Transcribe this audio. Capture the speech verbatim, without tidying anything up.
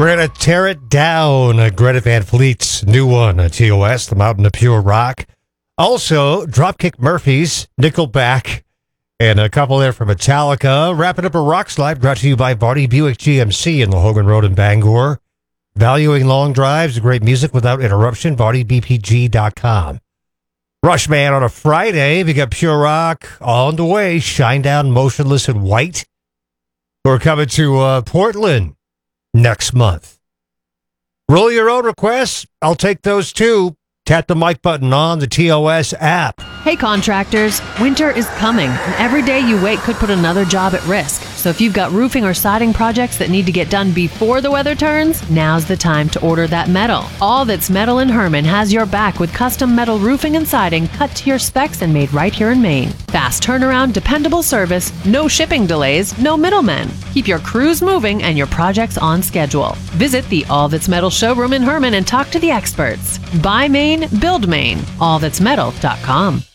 We're going to tear it down. Uh, Greta Van Fleet's new one, uh, T O S, The Mountain of Pure Rock. Also, Dropkick Murphys, Nickelback, and a couple there from Metallica. Wrapping up a rock slide brought to you by Vardy Buick G M C in the Hogan Road in Bangor. Valuing long drives, great music without interruption, vardy b p g dot com. Rush Man on a Friday. We got Pure Rock on the way. Shinedown, Motionless, and White. We're coming to uh, Portland next month. Roll your own requests. I'll take those too. Tap the mic button on the T O S app. Hey contractors, winter is coming, and every day you wait could put another job at risk. So if you've got roofing or siding projects that need to get done before the weather turns, now's the time to order that metal. All That's Metal in Herman has your back with custom metal roofing and siding cut to your specs and made right here in Maine. Fast turnaround, dependable service, no shipping delays, no middlemen. Keep your crews moving and your projects on schedule. Visit the All That's Metal showroom in Herman and talk to the experts. Buy Maine, build Maine. all that's metal dot com.